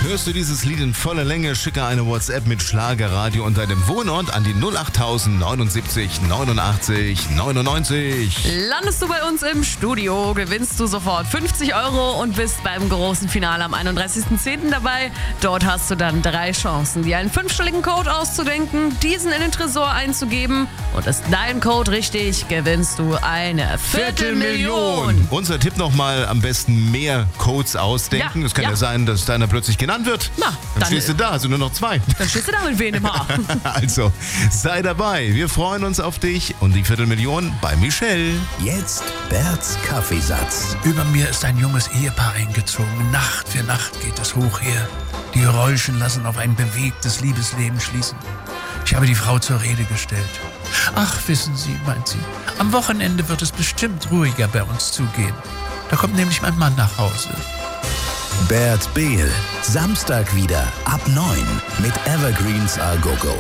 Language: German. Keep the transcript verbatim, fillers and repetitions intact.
Hörst du dieses Lied in voller Länge, schicke eine WhatsApp mit Schlagerradio und deinem Wohnort an die null acht neunundsiebzig neunundachtzig neunundneunzig. Landest du bei uns im Studio, gewinnst du sofort fünfzig Euro und bist beim großen Finale am einunddreißigsten zehnten dabei. Dort hast du dann drei Chancen, dir einen fünfstelligen Code auszudenken, diesen in den Tresor einzugeben und ist dein Code richtig, gewinnst du eine Viertelmillion. Unser Tipp nochmal, am besten mehr Codes ausdenken. Ja, es kann ja. ja sein, dass deiner plötzlich genannt wird. Na, dann, dann stehst du da, also nur noch zwei. Dann stehst du da mit wen im Haar. Also, sei dabei. Wir freuen uns auf dich und die Viertelmillion bei Michelle. Jetzt Berts Kaffeesatz. Über mir ist ein junges Ehepaar eingezogen. Nacht für Nacht geht es hoch her. Die Geräuschen lassen auf ein bewegtes Liebesleben schließen. Ich habe die Frau zur Rede gestellt. Ach, wissen Sie, meint sie, am Wochenende wird es bestimmt ruhiger bei uns zugehen. Da kommt nämlich mein Mann nach Hause. Bert Behl, Samstag wieder ab neun mit Evergreens A Go Go.